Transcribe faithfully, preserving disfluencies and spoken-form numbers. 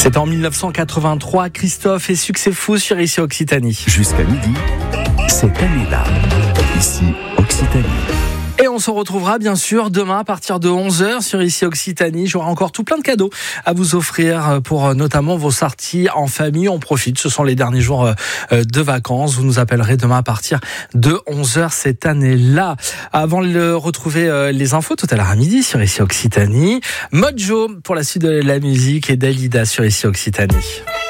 C'était en dix-neuf cent quatre-vingt-trois, Christophe et Succès Fou sur Ici Occitanie. Jusqu'à midi, cette année-là, Ici Occitanie. Et on se retrouvera bien sûr demain à partir de onze heures sur Ici Occitanie. J'aurai encore tout plein de cadeaux à vous offrir pour notamment vos sorties en famille. On profite, ce sont les derniers jours de vacances. Vous nous appellerez demain à partir de onze heures cette année-là. Avant de retrouver les infos tout à l'heure à midi sur Ici Occitanie, Mojo pour la suite de la musique et Dalida sur Ici Occitanie.